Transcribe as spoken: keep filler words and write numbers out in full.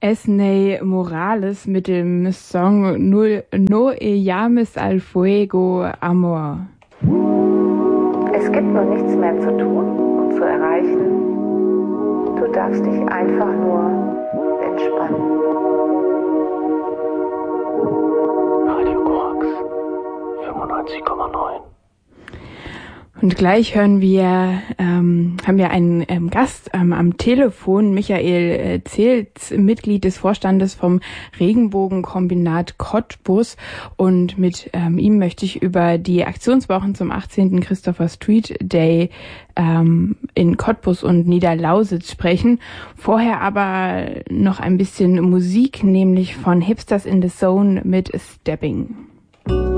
Esney Morales mit dem Song No, no llames al fuego amor. Es gibt nun nichts mehr zu tun und zu erreichen. Du darfst dich einfach nur entspannen. Radio Korax fünfundneunzig Komma neun. Und gleich hören wir, ähm, haben wir einen ähm, Gast ähm, am Telefon, Michael äh, Zelz, Mitglied des Vorstandes vom Regenbogenkombinat Cottbus. Und mit ähm, ihm möchte ich über die Aktionswochen zum achtzehnten Christopher Street Day ähm, in Cottbus und Niederlausitz sprechen. Vorher aber noch ein bisschen Musik, nämlich von Hipsters in the Zone mit Stepping.